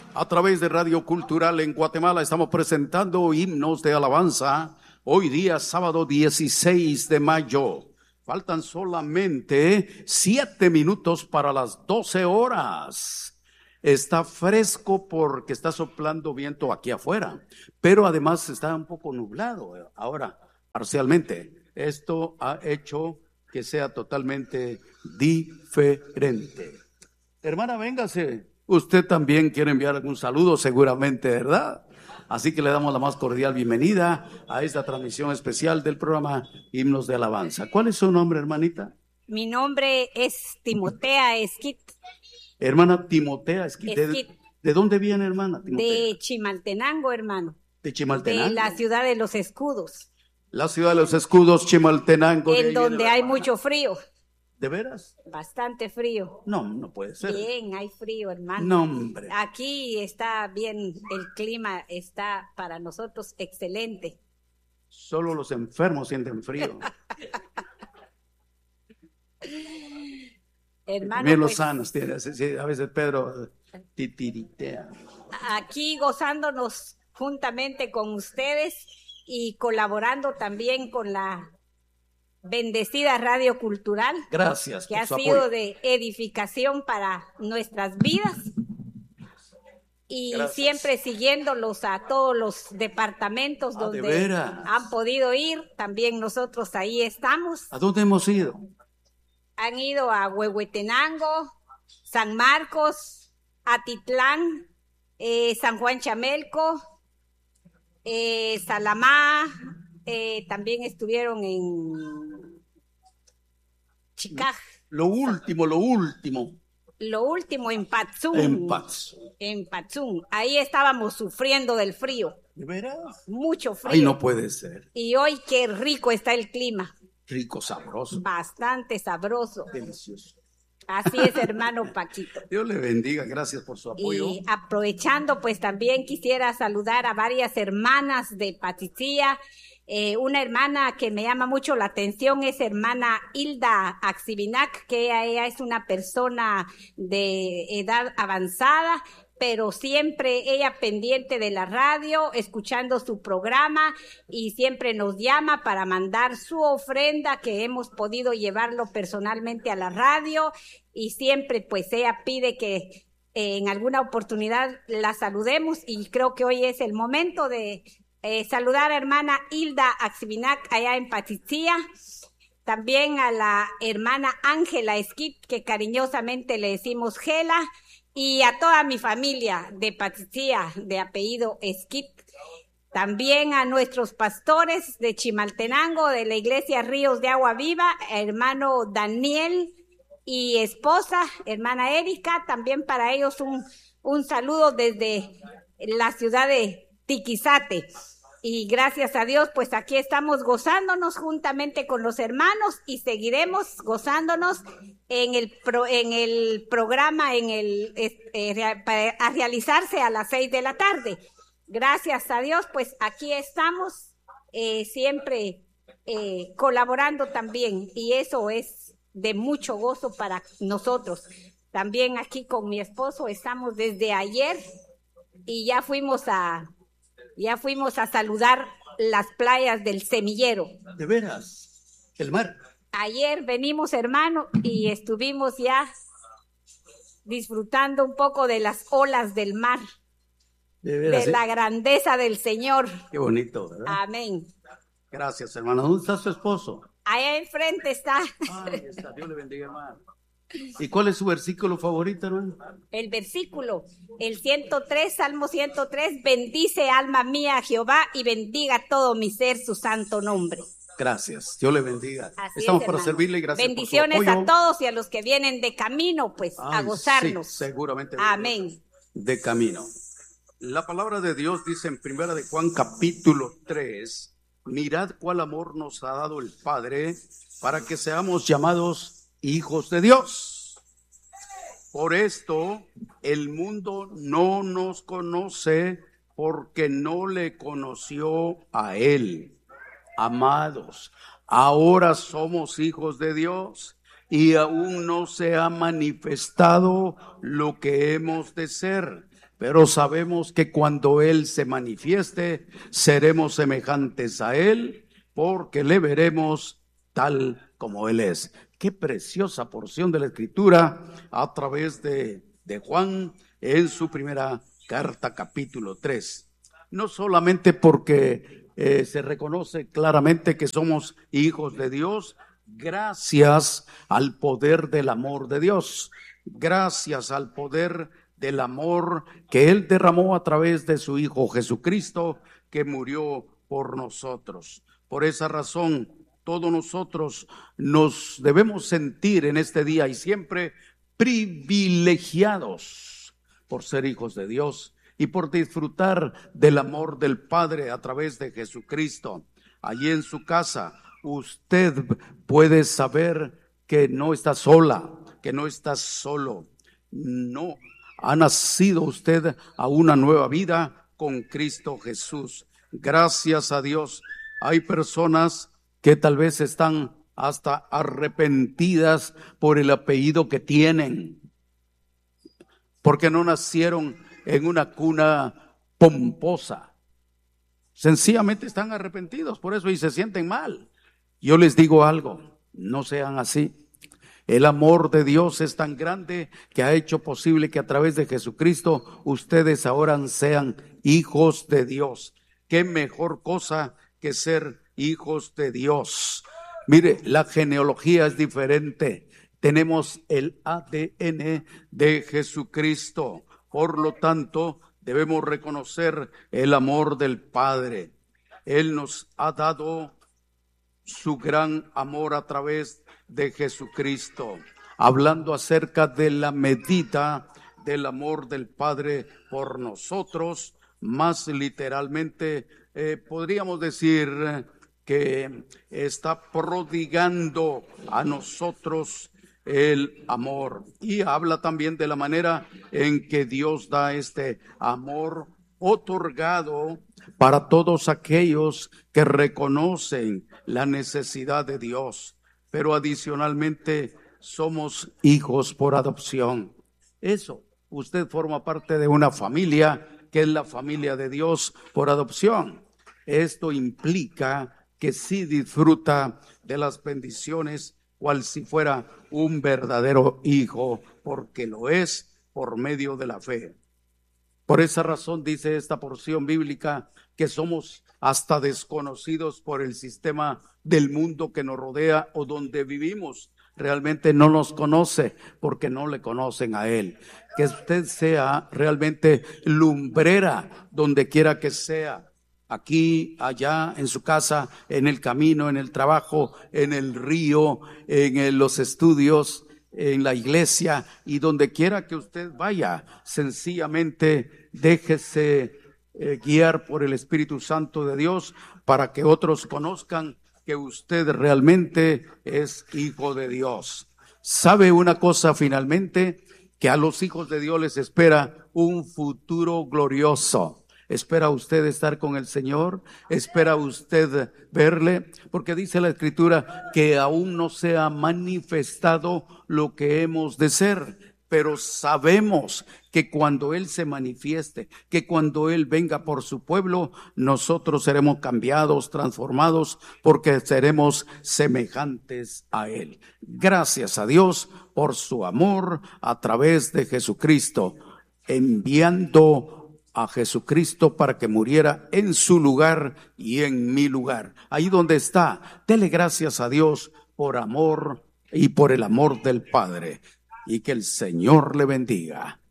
A través de Radio Cultural en Guatemala estamos presentando himnos de alabanza. Hoy día, sábado 16 de mayo. Faltan solamente 7 minutos para las 12 horas. Está fresco porque está soplando viento aquí afuera, pero además está un poco nublado ahora, parcialmente. Esto ha hecho que sea totalmente diferente. Hermana, véngase. Usted también quiere enviar algún saludo, seguramente, ¿verdad? Así que le damos la más cordial bienvenida a esta transmisión especial del programa Himnos de Alabanza. ¿Cuál es su nombre, hermanita? Mi nombre es Timotea Esquit. Hermana Timotea Esquit. ¿De dónde viene, hermana Timotea? De Chimaltenango, hermano. ¿De Chimaltenango? De la ciudad de los escudos. La ciudad de los escudos, Chimaltenango. En donde hay mucho frío. ¿De veras? Bastante frío. No, no puede ser. Bien, hay frío, hermano. No, hombre. Aquí está bien, el clima está para nosotros excelente. Solo los enfermos sienten frío. Hermano, bien los sanos tiene, a veces Pedro titiritea. Aquí gozándonos juntamente con ustedes y colaborando también con la bendecida Radio Cultural. Gracias que por ha su sido apoyo. de edificación para nuestras vidas y Gracias. Siempre siguiéndolos a todos los departamentos donde han podido ir. También nosotros ahí estamos. ¿A dónde hemos ido? Han ido a Huehuetenango, San Marcos, Atitlán, San Juan Chamelco, Salamá, también estuvieron en Chicaj. Lo último. Lo último en Patzún. En Patzún. Ahí estábamos sufriendo del frío. ¿De veras? Mucho frío. Ay, no puede ser. Y hoy qué rico está el clima. Rico, sabroso. Bastante sabroso. Delicioso. Así es, hermano Paquito. Dios le bendiga, gracias por su apoyo. Y aprovechando, pues también quisiera saludar a varias hermanas de Patzicía. Una hermana que me llama mucho la atención es hermana Hilda Axibinac, que ella es una persona de edad avanzada, pero siempre ella pendiente de la radio, escuchando su programa y siempre nos llama para mandar su ofrenda que hemos podido llevarlo personalmente a la radio y siempre pues ella pide que en alguna oportunidad la saludemos y creo que hoy es el momento de saludar a hermana Hilda Axibinac allá en Patzicía, también a la hermana Ángela Esquit, que cariñosamente le decimos Gela, y a toda mi familia de Patzicía, de apellido Esquit, también a nuestros pastores de Chimaltenango, de la iglesia Ríos de Agua Viva, hermano Daniel y esposa, hermana Erika, también para ellos un saludo desde la ciudad de Tiquizate. Y gracias a Dios, pues aquí estamos gozándonos juntamente con los hermanos y seguiremos gozándonos en el programa, a realizarse a las 6 de la tarde. Gracias a Dios, pues aquí estamos siempre colaborando también y eso es de mucho gozo para nosotros. También aquí con mi esposo estamos desde ayer y ya fuimos a saludar las playas del Semillero. ¿De veras? ¿El mar? Ayer venimos, hermano, y estuvimos ya disfrutando un poco de las olas del mar. ¿De veras? De la grandeza del Señor. Qué bonito, ¿verdad? Amén. Gracias, hermano. ¿Dónde está su esposo? Allá enfrente está. Ahí está. Dios le bendiga, hermano. ¿Y cuál es su versículo favorito, hermano? El versículo, el 103, Salmo 103, bendice alma mía a Jehová y bendiga todo mi ser su santo nombre. Gracias, Dios le bendiga. Así Estamos es, para hermano. servirle y gracias bendiciones por su apoyo. A todos y a los que vienen de camino, pues, a gozarnos. Sí, seguramente. Amén. De camino. La palabra de Dios dice en 1 de Juan capítulo 3, mirad cuál amor nos ha dado el Padre para que seamos llamados hijos de Dios. Por esto el mundo no nos conoce porque no le conoció a Él. Amados, ahora somos hijos de Dios y aún no se ha manifestado lo que hemos de ser. Pero sabemos que cuando Él se manifieste, seremos semejantes a Él, porque le veremos tal como Él es. Qué preciosa porción de la Escritura a través de Juan en su primera carta, capítulo 3. No solamente porque se reconoce claramente que somos hijos de Dios, gracias al poder del amor de Dios, gracias al poder del amor que Él derramó a través de su Hijo Jesucristo, que murió por nosotros. Por esa razón, todos nosotros nos debemos sentir en este día y siempre privilegiados por ser hijos de Dios y por disfrutar del amor del Padre a través de Jesucristo. Allí en su casa, usted puede saber que no está sola, que no está solo. No, ha nacido usted a una nueva vida con Cristo Jesús. Gracias a Dios. Hay personas que tal vez están hasta arrepentidas por el apellido que tienen, porque no nacieron en una cuna pomposa. Sencillamente están arrepentidos por eso y se sienten mal. Yo les digo algo, no sean así. El amor de Dios es tan grande que ha hecho posible que a través de Jesucristo ustedes ahora sean hijos de Dios. Qué mejor cosa que ser hijos de Dios. Mire, la genealogía es diferente. Tenemos el ADN de Jesucristo. Por lo tanto, debemos reconocer el amor del Padre. Él nos ha dado su gran amor a través de Jesucristo, hablando acerca de la medida del amor del Padre por nosotros. Más literalmente podríamos decir que está prodigando a nosotros el amor, y habla también de la manera en que Dios da este amor otorgado para todos aquellos que reconocen la necesidad de Dios, pero adicionalmente somos hijos por adopción. Eso, usted forma parte de una familia que es la familia de Dios por adopción. Esto implica que sí disfruta de las bendiciones cual si fuera un verdadero hijo, porque lo es por medio de la fe. Por esa razón dice esta porción bíblica que somos hasta desconocidos por el sistema del mundo que nos rodea o donde vivimos. Realmente no nos conoce porque no le conocen a Él. Que usted sea realmente lumbrera donde quiera que sea. Aquí, allá, en su casa, en el camino, en el trabajo, en el río, en los estudios, en la iglesia y donde quiera que usted vaya. Sencillamente déjese guiar por el Espíritu Santo de Dios para que otros conozcan que usted realmente es hijo de Dios. ¿Sabe una cosa finalmente? Que a los hijos de Dios les espera un futuro glorioso. ¿Espera usted estar con el Señor? ¿Espera usted verle? Porque dice la Escritura que aún no se ha manifestado lo que hemos de ser, pero sabemos que cuando Él se manifieste, que cuando Él venga por su pueblo, nosotros seremos cambiados, transformados, porque seremos semejantes a Él. Gracias a Dios por su amor a través de Jesucristo, enviando a Jesucristo para que muriera en su lugar y en mi lugar. Ahí donde está, dele gracias a Dios por amor y por el amor del Padre, y que el Señor le bendiga.